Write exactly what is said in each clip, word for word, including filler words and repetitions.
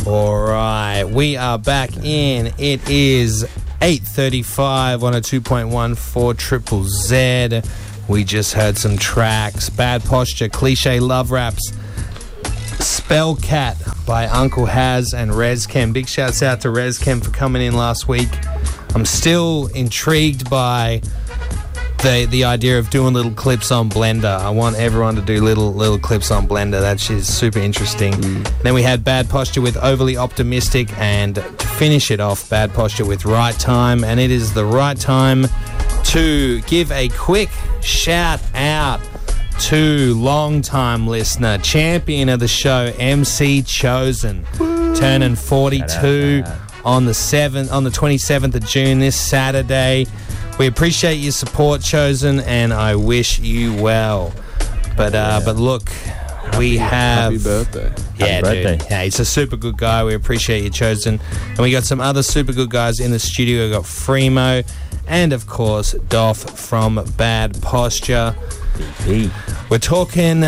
All right, we are back in. It is eight thirty-five on a two point one four Triple Z. We just heard some tracks. Bad Posture, Cliche Love Raps, Spellcat by Uncle Haz and Rezchem. Big shouts out to Rezchem for coming in last week. I'm still intrigued by the the idea of doing little clips on Blender. I want everyone to do little little clips on Blender. That shit's super interesting. Mm. Then we had Bad Posture with Overly Optimistic, and to finish it off, Bad Posture with Right Time. And it is the right time to give a quick shout out to long-time listener, champion of the show, M C Chosen, Woo. turning forty-two on the seventh, on the twenty-seventh of June, this Saturday. We appreciate your support, Chosen, and I wish you well. But uh, yeah. but look, we have happy birthday. Yeah, happy birthday. Dude. Yeah, he's a super good guy. We appreciate you, Chosen, and we got some other super good guys in the studio. We got Fremo, and of course Doff from Bad Posture. B P. We're talking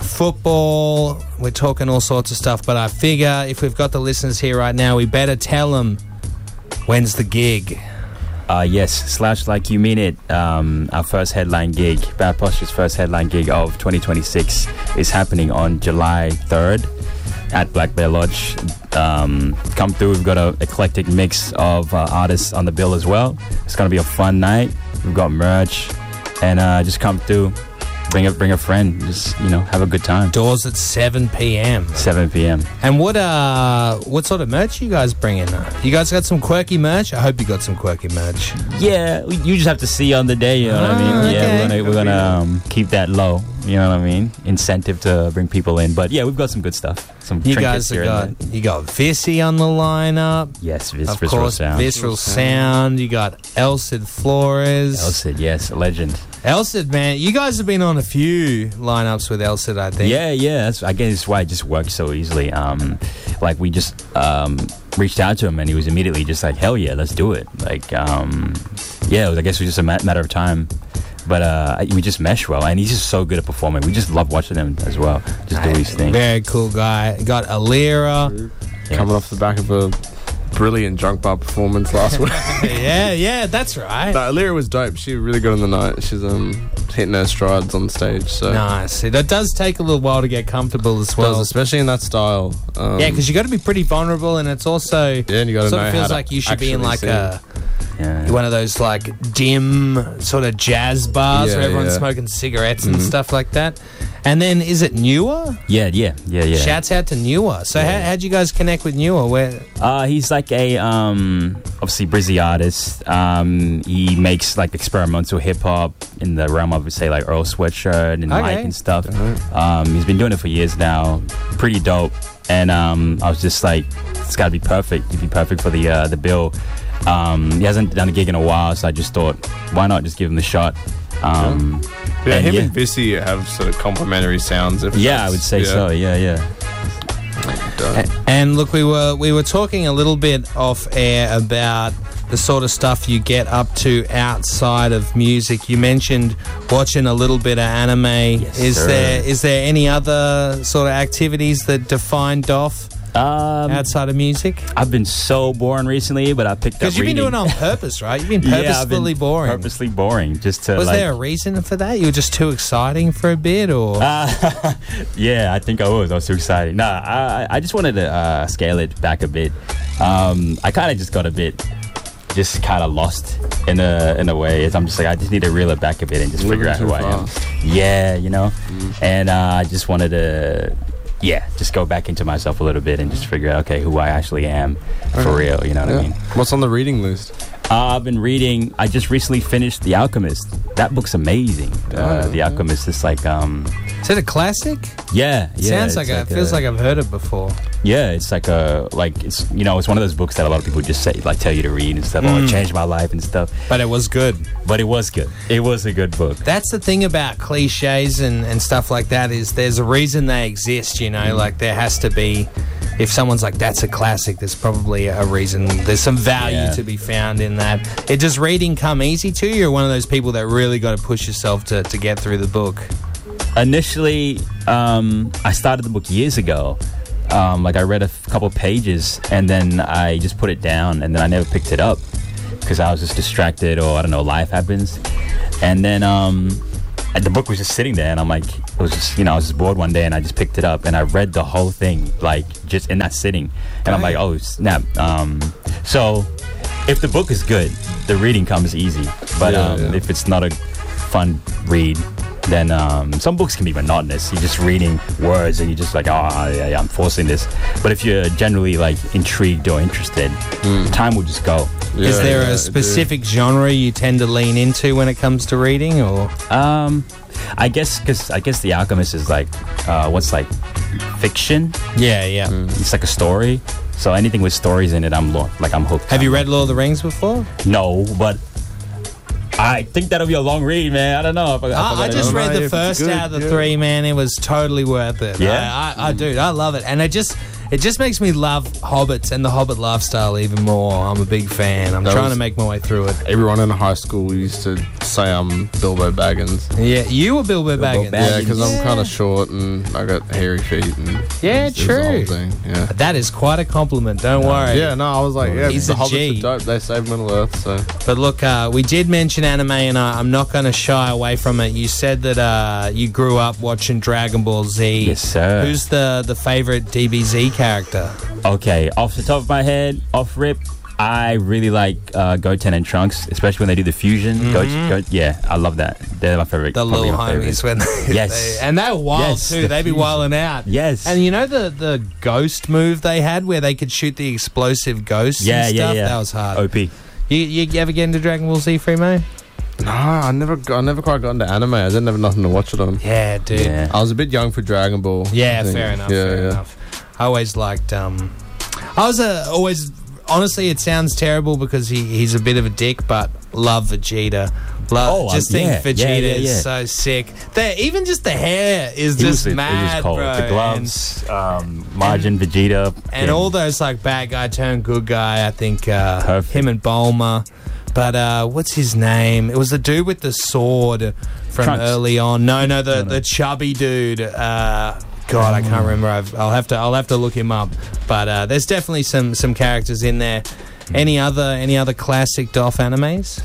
football, we're talking all sorts of stuff, but I figure if we've got the listeners here right now, we better tell them when's the gig. Uh, yes, Slash Like You Mean It, um, our first headline gig, Bad Posture's first headline gig of twenty twenty-six is happening on July third at Black Bear Lodge. Um, come through, we've got an eclectic mix of uh, artists on the bill as well. It's going to be a fun night. We've got merch, and uh, just come through. Bring a bring a friend. Just, you know, have a good time. Doors at seven p.m. seven p.m. And what uh what sort of merch you guys bringing? You guys got some quirky merch? I hope you got some quirky merch. Yeah, you just have to see on the day. You know oh, what I mean? Okay. Yeah, we're gonna we're gonna um, keep that low. You know what I mean? Incentive to bring people in. But yeah, we've got some good stuff. Some you trinkets guys have here got and there. you got Vissy on the lineup. Yes, vis- of Visceral course, Sound. Visceral Sound. You got Elcid Flores. Elcid, yes, a legend. Elcid, man, you guys have been on a few lineups with Elcid, I think. Yeah, yeah. That's, I guess that's why it just works so easily. Um, like we just um, reached out to him, and he was immediately just like, "Hell yeah, let's do it!" Like, um, yeah, it was, I guess it was just a mat- matter of time. But uh, we just mesh well, and he's just so good at performing. We just love watching him as well. Just do his thing. Very cool guy. Got Alira. Yeah. Coming off the back of a brilliant Drunk Bar performance last week. yeah, yeah, that's right. No, Alira was dope. She really good on the night. She's um hitting her strides on stage. So nice. It does take a little while to get comfortable as well, does, especially in that style. Um, yeah, because you got to be pretty vulnerable, and it's also yeah, and you got to sort know of feels how to like you should be in like sing. a. Yeah. One of those like dim sort of jazz bars yeah, where everyone's yeah. smoking cigarettes and mm-hmm. stuff like that. And then is it Newer? Yeah, yeah, yeah, yeah. Shouts out to Newer. So yeah. how, how'd you guys connect with Newer? Where? Uh, he's like a um, obviously Brizzy artist. Um, he makes like experimental hip hop in the realm of say like Earl Sweatshirt and okay. Mike and stuff. Uh-huh. Um, he's been doing it for years now. Pretty dope. And um, I was just like, it's got to be perfect. It'd be perfect for the uh, the bill. Um, he hasn't done a gig in a while, so I just thought, why not just give him the shot? Um, yeah, yeah and him yeah. and Vissy have sort of complementary sounds. If yeah, I would say yeah. so. Yeah, yeah. And, and look, we were we were talking a little bit off air about the sort of stuff you get up to outside of music. You mentioned watching a little bit of anime. Yes, is sir. there is there any other sort of activities that define Doff Um, outside of music? I've been so boring recently, but I picked up Because you've been reading. doing it on purpose, right? You've been Yeah, purposefully I've been boring. Purposely boring, just to. Was like, there a reason for that? You were just too exciting for a bit, or? Uh, yeah, I think I was. I was too excited. Nah, I, I just wanted to uh, scale it back a bit. Um, I kind of just got a bit, just kind of lost in a in a way. I'm just like, I just need to reel it back a bit and just Living figure out who too I am. fast. Yeah, you know. Mm. And uh, I just wanted to, yeah, just go back into myself a little bit and just figure out, okay, who I actually am for real. You know what yeah. I mean? What's on the reading list? Uh, I've been reading. I just recently finished The Alchemist. That book's amazing. Uh, Oh, the yeah. Alchemist is like, um, Is it a classic? yeah, yeah. Sounds like, it's a, feels a- like I've heard it before. Yeah, it's like a like it's you know it's one of those books that a lot of people just say like tell you to read and stuff. Oh, Mm. it changed my life and stuff. But it was good. But it was good. It was a good book. That's the thing about cliches and, and stuff like that is there's a reason they exist, you know, Mm. like there has to be, if someone's like, that's a classic, there's probably a reason. There's some value Yeah. to be found in that. It does reading come easy to you, or one of those people that really got to push yourself to, to get through the book? Initially, um, I started the book years ago, um, like I read a f- couple pages and then I just put it down and then I never picked it up because I was just distracted or I don't know, life happens. And then um, and the book was just sitting there and I'm like, it was just, you know, I was just bored one day and I just picked it up and I read the whole thing, like just in that sitting. And I'm like, oh snap. Um, so if the book is good, the reading comes easy. But Yeah, um, yeah. if it's not a fun read, then um, some books can be monotonous. You're just reading words and you're just like, oh, yeah, yeah, I'm forcing this. But if you're generally like intrigued or interested, time will just go. Yeah, Is there yeah, a it specific genre you tend to lean into when it comes to reading, or Um, I guess because I guess The Alchemist is like, uh, what's like fiction? yeah, yeah? It's like a story. So anything with stories in it, I'm lo- like I'm hooked. Have you I'm read Lord of the Rings before? like, no, but I think that'll be a long read, man. I don't know. If I, if I, I gotta- just know read the if it's first good, out of the yeah. three, man. It was totally worth it. Yeah? I, I, I do. I love it, and it just it just makes me love hobbits and the Hobbit lifestyle even more. I'm a big fan. I'm That trying was- to make my way through it. Everyone in high school used to say I'm Bilbo Baggins. Yeah, you were Bilbo Baggins. Baggins. Yeah, because I'm Yeah. kind of short and I got hairy feet. And Yeah, it was- it was the whole true. thing, Yeah. That is quite a compliment. Don't worry. Yeah, no, I was like, yeah, He's the a Hobbits G. are dope. They saved Middle Earth, so But look, uh, we did mention anime, and I, I'm not going to shy away from it. You said that uh, you grew up watching Dragon Ball Z. Yes, sir. Who's the, the favorite D B Z character? Okay, off the top of my head, off rip, I really like uh, Goten and Trunks, especially when they do the fusion. Go, go, yeah, I love that. They're my favorite. The probably little my favorite. homies when they, Yes. they- and they're wild Yes, too. the They be fusion. wilding out. Yes. And you know the the ghost move they had where they could shoot the explosive ghosts yeah, and yeah, stuff? yeah. That was hard. O P. You, you ever get into Dragon Ball Z, Freemo? no, I never, got- I never quite got into anime. I didn't have nothing to watch it on. Yeah, dude. Yeah, Yeah. I was a bit young for Dragon Ball. I think. fair enough. Yeah, fair yeah. enough. I always liked. Um, I was uh, always. Honestly, it sounds terrible because he, he's a bit of a dick, but love Vegeta. Love, Oh, just um, think yeah, Vegeta yeah, yeah, is yeah. so sick. The, even just the hair is He just was, mad, it was cold. bro. The gloves, um, Margin, Vegeta. And yeah. all those like bad guy turned good guy. I think uh, Perfect. him and Bulma. But uh, what's his name? It was the dude with the sword from Trunks. early on. No, no, the No, no. the chubby dude. Uh, God, I can't remember. I've, I'll have to I'll have to look him up. But uh, there's definitely some some characters in there. Any other any other classic D O F animes?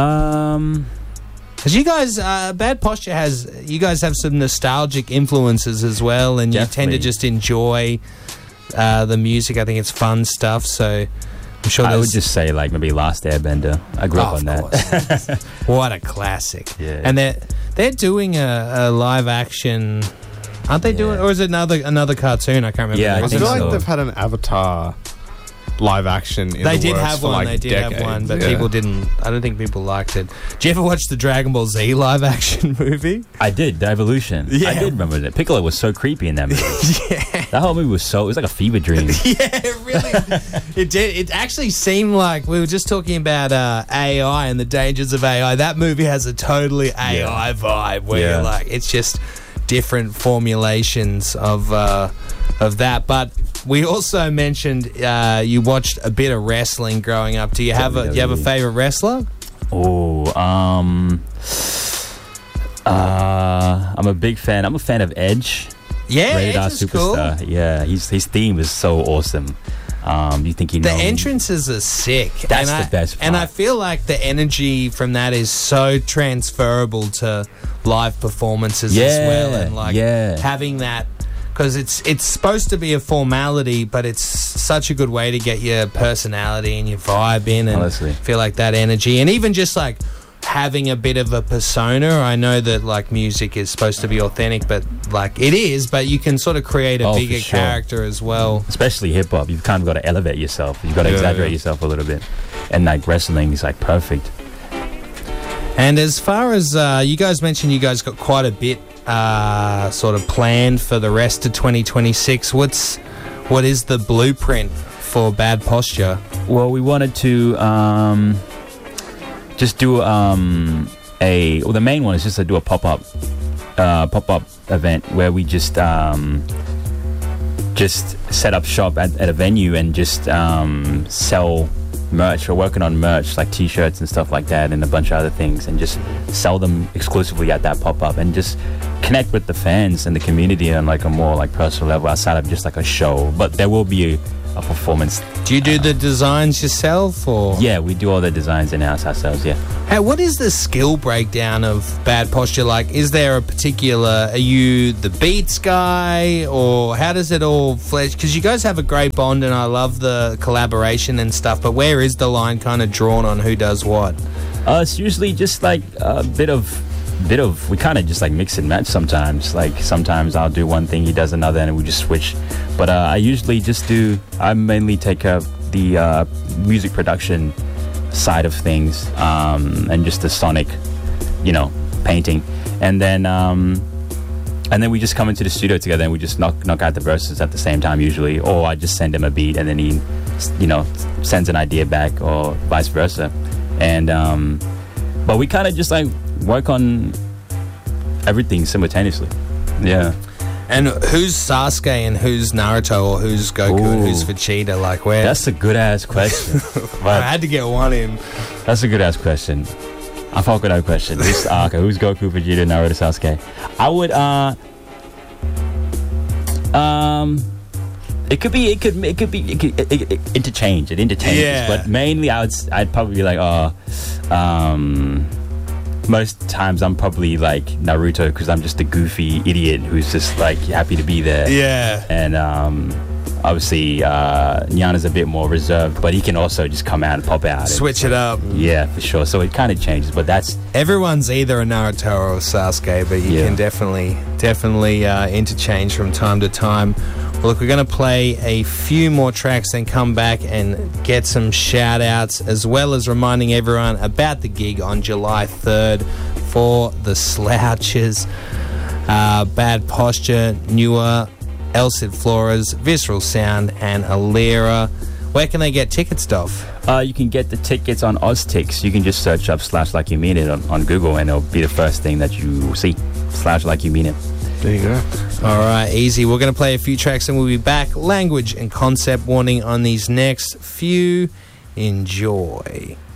Um, Because you guys, uh, Bad Posture has you guys have some nostalgic influences as well, and you tend to Definitely. just enjoy uh, the music. I think it's fun stuff. So I'm sure I there's would just say like maybe Last Airbender. I grew Oh, up on of that. course. What a classic! Yeah. And they're they're doing a, a live action, aren't they? Yeah. Doing, or is it another another cartoon? I can't remember. Yeah, the I I name. think feel like so. they've had an Avatar live action in They the did works have for, one. like, they did decades. have one, but yeah. people didn't. I don't think people liked it. Did you ever watch the Dragon Ball Z live action movie? I did, the Evolution. Yeah. I did remember that. Piccolo was so creepy in that movie. Yeah. That whole movie was so, it was like a fever dream. Yeah, it really. It did. It actually seemed like we were just talking about uh, A I and the dangers of A I. That movie has a totally A I Yeah. vibe where Yeah. you're like, it's just different formulations of uh, of that. But we also mentioned uh, you watched a bit of wrestling growing up. Do you have a do you have a favorite wrestler? Oh, um, uh, I'm a big fan. I'm a fan of Edge. Yeah, Rated R Edge is cool. Superstar. Yeah, he's, his theme is so awesome. Um, you think you know The him. entrances are sick. That's and the I, best And part. I feel like the energy from that is so transferable to live performances as Yeah, well. And like yeah. having that, because it's it's supposed to be a formality, but it's such a good way to get your personality and your vibe in, and Honestly. feel like that energy, and even just like having a bit of a persona. I know that like music is supposed to be authentic, but like it is, but you can sort of create a Oh, for bigger sure. character as well. Especially hip hop, you've kind of got to elevate yourself. You've got to Yeah, exaggerate yeah. yourself a little bit. And like wrestling is like perfect. And as far as uh, you guys mentioned, you guys got quite a bit uh, sort of planned for the rest of twenty twenty-six. What's what is the blueprint for Bad Posture? Well, we wanted to um, just do um, a. Well, the main one is just to do a pop up, uh, pop up event where we just um, just set up shop at, at a venue and just um, sell merch. We're working on merch like t-shirts and stuff like that, and a bunch of other things, and just sell them exclusively at that pop-up, and just connect with the fans and the community on like a more like personal level outside of just like a show. But there will be a, a performance. Do you do uh, the designs yourself, or? Yeah, we do all the designs in-house ourselves, yeah. Hey, what is the skill breakdown of Bad Posture? Like, is there a particular, are you the beats guy, or how does it all fledge? Because you guys have a great bond, and I love the collaboration and stuff, but where is the line kind of drawn on who does what? Uh, it's usually just like a bit of, bit of, we kind of just like mix and match sometimes. Like sometimes I'll do one thing, he does another, and we just switch. But uh, I usually just do, I mainly take care of the uh, music production side of things, um, and just the sonic, you know, painting. And then, um, and then we just come into the studio together, and we just knock knock out the verses at the same time usually. Or I just send him a beat, and then he, you know, sends an idea back, or vice versa. And um, but we kind of just like work on everything simultaneously. Yeah. And who's Sasuke and who's Naruto, or who's Goku Ooh. and who's Vegeta? Like, where? That's a good ass question. I had to get one in. That's a good ass question. I fuck with that question. Who's, uh, okay, who's Goku, Vegeta, Naruto, Sasuke? I would, uh, um, it could be, it could, it could be, it could it, it, it interchange. It interchanges, Yeah. but mainly I would, I'd probably be like, oh, um. most times I'm probably like Naruto, because I'm just a goofy idiot who's just like happy to be there. Yeah. And um, obviously uh, Nyana's a bit more reserved, but he can also just come out and pop out. Switch it up. Yeah, for sure. So it kind of changes, but that's... Everyone's either a Naruto or a Sasuke, but you Yeah. can definitely, definitely uh, interchange from time to time. Well, look, we're going to play a few more tracks and come back and get some shout outs, as well as reminding everyone about the gig on July third for the Slouches, uh, Bad Posture, Newer, El Cid Flores, Visceral Sound, and Alira. Where can they get tickets, Dov? Uh, you can get the tickets on OzTix. You can just search up Slash Like You Mean It on, on Google, and it'll be the first thing that you see. Slash Like You Mean It. There you go. All right, easy. We're going to play a few tracks and we'll be back. Language and concept warning on these next few. Enjoy.